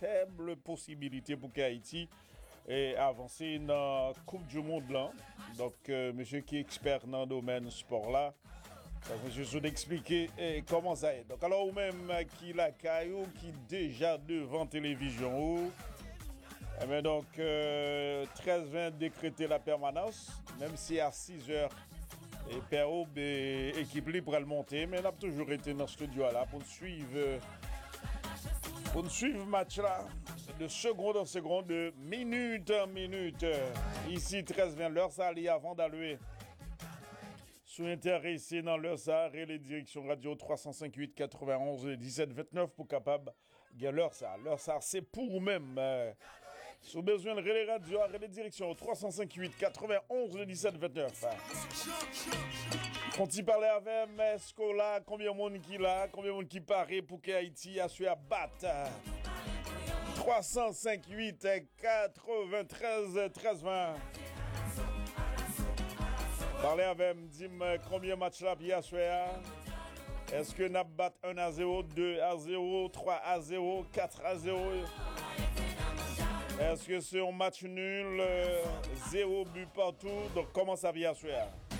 faible possibilité pour qu'Haïti avancer dans la Coupe du Monde là. Donc, monsieur qui est expert dans le domaine sport là, je vais expliquer comment ça est. Donc, alors, ou même qui la caillou, qui déjà devant télévision, eh bien, donc, 13-20 décréter la permanence, même si à 6 heures, et Perrault, équipe libre, elle monter, mais elle a toujours été dans ce studio là pour nous suivre le match là, de seconde en seconde, de minute en minute. Ici, 13-20, l'heure, ça allait avant d'aller. Sous intéressé dans l'heure, ça et les directions radio 358 91 17 29 pour capable de l'heure, ça c'est pour même. Sous besoin de relais radio, les directions 358 91 17 29. Quand il parlait avec est-ce que là, combien de monde qui là, combien de monde qui paraît pour qu'Haïti a su abattre 358 93 13 20. Parlez avec moi, dis-moi combien de matchs là puis à soir. Est-ce que n'a bat 1-0, 2-0, 3-0, 4-0? Est-ce que c'est un match nul, 0 but partout? Donc comment ça vient à soir?